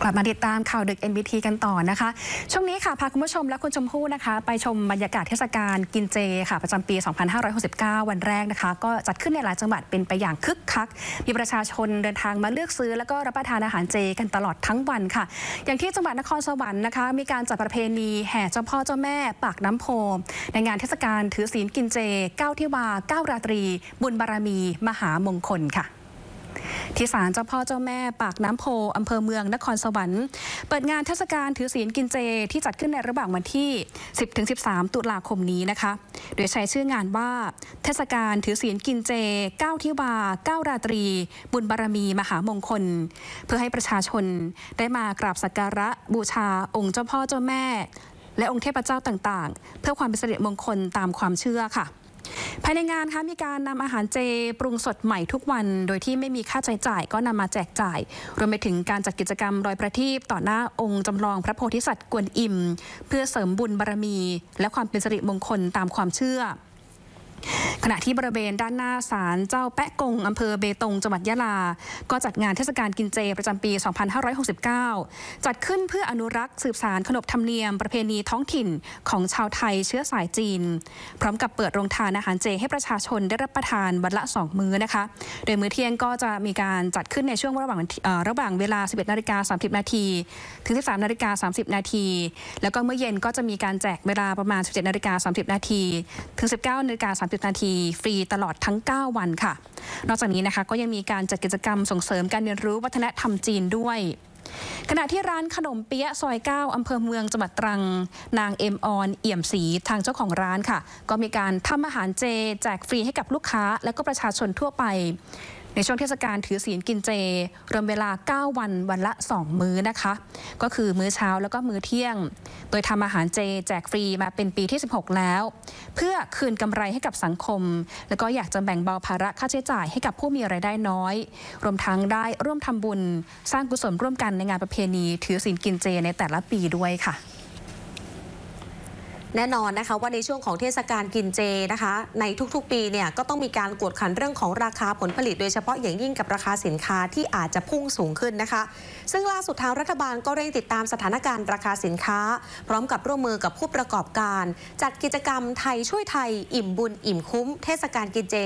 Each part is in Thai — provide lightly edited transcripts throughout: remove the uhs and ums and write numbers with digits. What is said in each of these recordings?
กลับมาติดตามข่าวดึก NBT กันต่อนะคะช่วงนี้ค่ะพาคุณผู้ชมและคุณชมพู่นะคะไปชมบรรยากาศเทศกาลกินเจค่ะประจำปี 2569 วันแรกนะคะก็จัดขึ้นในหลายจังหวัดเป็นไปอย่างคึกคักมีประชาชนเดินทางมาเลือกซื้อแล้วก็รับประทานอาหารเจกันตลอดทั้งวันค่ะอย่างที่จังหวัดนครสวรรค์นะคะมีการจัดประเพณีแห่เจ้าพ่อเจ้าแม่ปากน้ำโพในงานเทศกาลถือศีลกินเจ9ทิวา9ราตรีบุญบารมีมหามงคลค่ะที่ศาลเจ้าพ่อเจ้าแม่ปากน้ำโพอำเภอเมืองนครสวรรค์เปิดงานเทศกาลถือศีลกินเจที่จัดขึ้นในระหว่างวันที่ 10-13 ตุลาคมนี้นะคะโดยใช้ชื่องานว่าเทศกาลถือศีลกินเจ9ทิวา9ราตรีบุญบารมีมหามงคลเพื่อให้ประชาชนได้มากราบสักการะบูชาองค์เจ้าพ่อเจ้าแม่และองค์เทพเจ้าต่างๆเพื่อความเป็นสิริมงคลตามความเชื่อค่ะภายในงานค่ะมีการนำอาหารเจปรุงสดใหม่ทุกวันโดยที่ไม่มีค่าใช้จ่ายก็นำมาแจกจ่ายรวมไปถึงการจัดกิจกรรมลอยประทีปต่อหน้าองค์จำลองพระโพธิสัตว์กวนอิมเพื่อเสริมบุญบารมีและความเป็นสิริมงคลตามความเชื่อขณะที่บริเวณด้านหน้าศาลเจ้าแปะกงอำเภอเบตงจังหวัดยะลาก็จัดงานเทศกาลกินเจประจำปี 2569 จัดขึ้นเพื่ออนุรักษ์สืบสานขนบธรรมเนียมประเพณีท้องถิ่นของชาวไทยเชื้อสายจีนพร้อมกับเปิดโรงทานอาหารเจให้ประชาชนได้รับประทานวันละ 2 มื้อนะคะโดยมื้อเที่ยงก็จะมีการจัดขึ้นในช่วงระหว่างเวลา 11:30 นาทีถึง 13:30 นาทีแล้วก็เมื่อเย็นก็จะมีการแจกเวลาประมาณ 17:30 นาทีถึง 19:30 นาทีฟรีตลอดทั้ง 9 วันค่ะนอกจากนี้นะคะก็ยังมีการจัดกิจกรรมส่งเสริมการเรียนรู้วัฒนธรรมจีนด้วยขณะที่ร้านขนมเปี๊ยะซอย 9 อำเภอเมืองจังหวัดตรังนางเอ็มออนเอี่ยมศรีทางเจ้าของร้านค่ะก็มีการทำอาหารเจแจกฟรีให้กับลูกค้าและก็ประชาชนทั่วไปในช่วงเทศกาลถือศีลกินเจรวมเวลา9 วันวันละ 2 มื้อนะคะก็คือมื้อเช้าแล้วก็มื้อเที่ยงโดยทำอาหารเจแจกฟรีมาเป็นปีที่ 16 แล้วเพื่อคืนกำไรให้กับสังคมแล้วก็อยากจะแบ่งเบาภาระค่าใช้จ่ายให้กับผู้มีรายได้น้อยรวมทั้งได้ร่วมทำบุญสร้างกุศลร่วมกันในงานประเพณีถือศีลกินเจในแต่ละปีด้วยค่ะแน่นอนนะคะว่าในช่วงของเทศกาลกินเจนะคะในทุกๆปีเนี่ยก็ต้องมีการกวดขันเรื่องของราคาผลผลิตโดยเฉพาะอย่างยิ่งกับราคาสินค้าที่อาจจะพุ่งสูงขึ้นนะคะซึ่งล่าสุดทางรัฐบาลก็เร่งติดตามสถานการณ์ราคาสินค้าพร้อมกับร่วมมือกับผู้ประกอบการจัดกิจกรรมไทยช่วยไทยอิ่มบุญอิ่มคุ้มเทศกาลกินเจ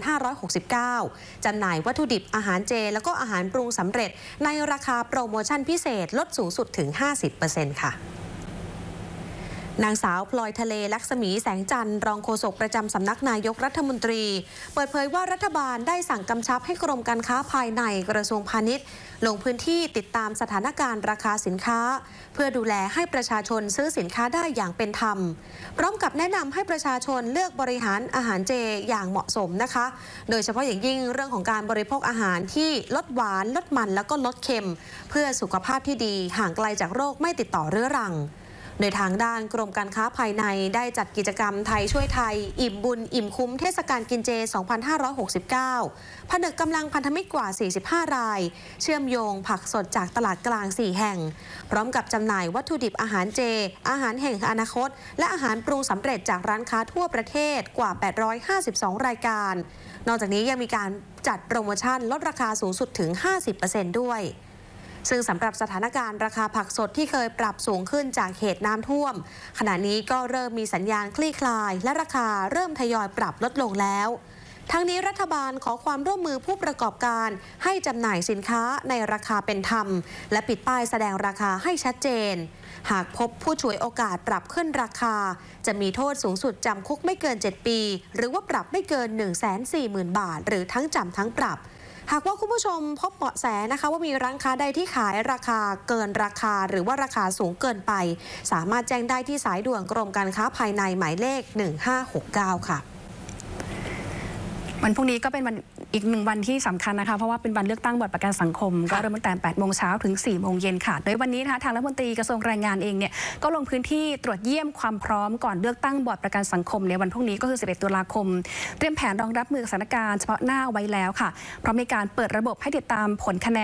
2569 จำหน่ายวัตถุดิบอาหารเจแล้วก็อาหารปรุงสำเร็จในราคาโปรโมชั่นพิเศษลดสูงสุดถึง 50% ค่ะนางสาวพลอยทะเลลักษมีแสงจันทร์รองโฆษกประจำสำนักนายกรัฐมนตรีเปิดเผยว่ารัฐบาลได้สั่งกำชับให้กรมการค้าภายในกระทรวงพาณิชย์ลงพื้นที่ติดตามสถานการณ์ราคาสินค้าเพื่อดูแลให้ประชาชนซื้อสินค้าได้อย่างเป็นธรรมพร้อมกับแนะนำให้ประชาชนเลือกบริหารอาหารเจอย่างเหมาะสมนะคะโดยเฉพาะอย่างยิ่งเรื่องของการบริโภคอาหารที่ลดหวานลดมันแล้วก็ลดเค็มเพื่อสุขภาพที่ดีห่างไกลจากโรคไม่ติดต่อเรื้อรังโดยทางด้านกรมการค้าภายในได้จัดกิจกรรมไทยช่วยไทยอิ่มบุญอิ่มคุ้มเทศกาลกินเจ 2569 ผนึกกำลังพันธมิตรกว่า 45 รายเชื่อมโยงผักสดจากตลาดกลาง 4 แห่งพร้อมกับจำหน่ายวัตถุดิบอาหารเจอาหารแห่งอนาคตและอาหารปรุงสำเร็จจากร้านค้าทั่วประเทศกว่า 852 รายการนอกจากนี้ยังมีการจัดโปรโมชั่นลดราคาสูงสุดถึง 50% ด้วยซึ่งสำหรับสถานการณ์ราคาผักสดที่เคยปรับสูงขึ้นจากเหตุน้ำท่วมขณะนี้ก็เริ่มมีสัญญาณคลี่คลายและราคาเริ่มทยอยปรับลดลงแล้วทั้งนี้รัฐบาลขอความร่วมมือผู้ประกอบการให้จำหน่ายสินค้าในราคาเป็นธรรมและปิดป้ายแสดงราคาให้ชัดเจนหากพบผู้ฉวยโอกาสปรับขึ้นราคาจะมีโทษสูงสุดจำคุกไม่เกิน 7 ปีหรือว่าปรับไม่เกิน 140,000 บาทหรือทั้งจำทั้งปรับหากว่าคุณผู้ชมพบเบาะแสนะคะว่ามีร้านค้าใดที่ขายราคาเกินราคาหรือว่าราคาสูงเกินไปสามารถแจ้งได้ที่สายด่วนกรมการค้าภายในหมายเลข 1569 ค่ะวันพรุ่งนี้ก็เป็นวันอีกหนึ่งวันที่สำคัญนะคะเพราะว่าเป็นวันเลือกตั้งบัตรประกันสังคมก็เริ่มตั้งแต่ 8 โมงเช้าถึง 4 โมงเย็นค่ะโดยวันนี้นะคะทางรัฐมนตรีกระทรวงแรงงานเองเนี่ยก็ลงพื้นที่ตรวจเยี่ยมความพร้อมก่อนเลือกตั้งบัตรประกันสังคมในวันพรุ่งนี้ก็คือ 11 ตุลาคมเตรียมแผนรองรับมือสถานการณ์เฉพาะหน้าไว้แล้วค่ะเพราะมีการเปิดระบบให้ติดตามผลคะแน